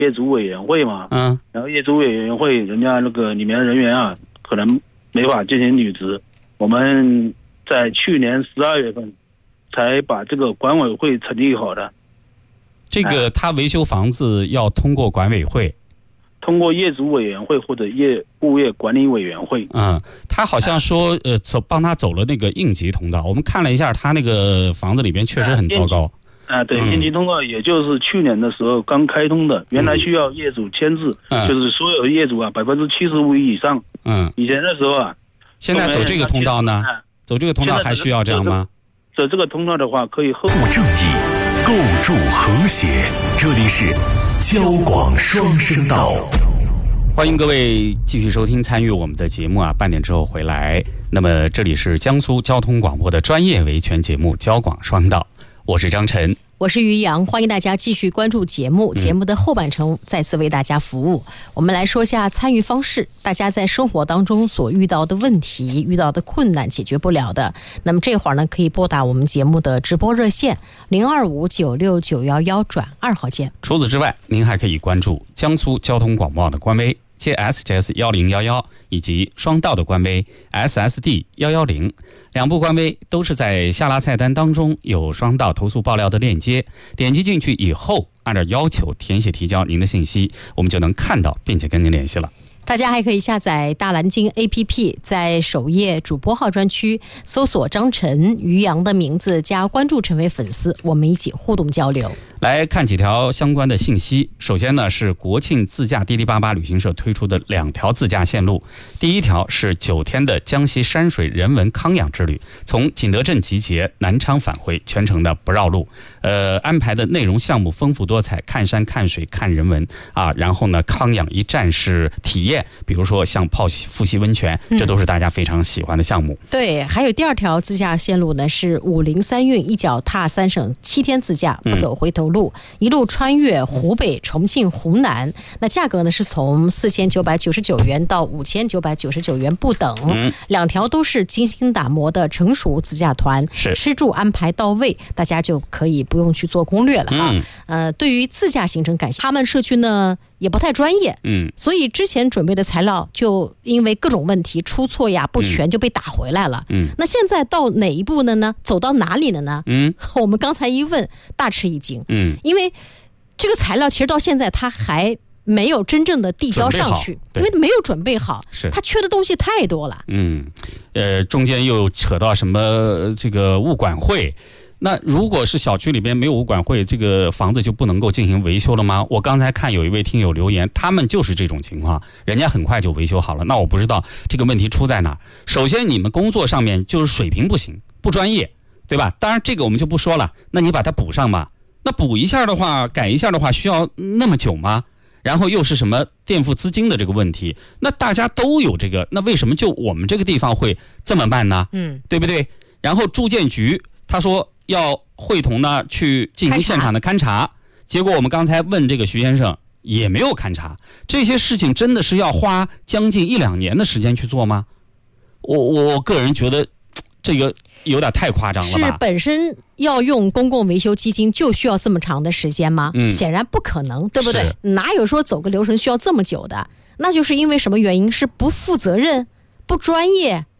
业主委员会嘛，然后业主委员会人家那个里面人员啊，可能没法进行履职，我们在去年12月份才把这个管委会成立好的。 这个他维修房子要通过管委会， 通过业主委员会或者物业管理委员会。 他好像说帮他走了那个应急通道，我们看了一下他那个房子里边确实很糟糕。 对，应急通道也就是去年的时候刚开通的，原来需要业主签字，就是所有业主啊75%以上。以前的时候啊， 现在走这个通道呢？走这个通道还需要这样吗？ 走这个通道的话，可以护正义，构筑和谐。这里是交广双声道。 欢迎各位继续收听参与我们的节目啊，半点之后回来。那么这里是江苏交通广播的专业维权节目交广双道，我是张晨， 我是于洋，欢迎大家继续关注节目。节目的后半程再次为大家服务。我们来说一下参与方式，大家在生活当中所遇到的问题、遇到的困难解决不了的，那么这会儿呢，可以拨打我们节目的直播热线025969112号键。 除此之外，您还可以关注江苏交通广播的官微JSJS1011以及双道的官微 SSD110，两部官微都是在下拉菜单当中有双道投诉爆料的链接，点击进去以后，按照要求填写提交您的信息，我们就能看到并且跟您联系了。 大家还可以下载大蓝鲸 APP， 在首页主播号专区搜索张晨、于洋的名字加关注，成为粉丝，我们一起互动交流。 来看几条相关的信息。首先呢，是国庆自驾滴滴八八旅行社推出的2条自驾线路。第一条是9天的江西山水人文康养之旅，从景德镇集结，南昌返回，全程的不绕路。安排的内容项目丰富多彩，看山看水看人文啊，然后呢康养一站式体验，比如说像泡伏羲温泉，这都是大家非常喜欢的项目。 对，还有第2条自驾线路呢，是503运，一脚踏3省7天自驾，不走回头路，一路穿越湖北、重庆、湖南。那价格呢是从4999元到5999元不等。2条都是精心打磨的成熟自驾团，吃住安排到位，大家就可以不用去做攻略了哈。对于自驾行程感兴趣，他们社区呢也不太专业，所以之前准备的材料就因为各种问题出错呀、不全就被打回来了。那现在到哪一步了呢？走到哪里了呢？我们刚才一问，大吃一惊。因为这个材料其实到现在它还没有真正的递交上去，因为没有准备好，它缺的东西太多了。 中间又扯到什么这个物管会。那如果是小区里边没有物管会，这个房子就不能够进行维修了吗？我刚才看有一位听友留言，他们就是这种情况，人家很快就维修好了。那我不知道这个问题出在哪儿。首先你们工作上面就是水平不行，不专业，对吧？当然这个我们就不说了，那你把它补上嘛。那补一下的话，改一下的话，需要那么久吗？然后又是什么垫付资金的这个问题，那大家都有这个，那为什么就我们这个地方会这么慢呢？对不对？然后住建局他说要会同呢去进行现场的勘查，结果我们刚才问这个徐先生也没有勘察。这些事情真的是要花将近1-2年的时间去做吗？我个人觉得这个有点太夸张了吧。 是本身要用公共维修基金就需要这么长的时间吗？显然不可能，对不对？哪有说走个流程需要这么久的？那就是因为什么原因？是不负责任、不专业，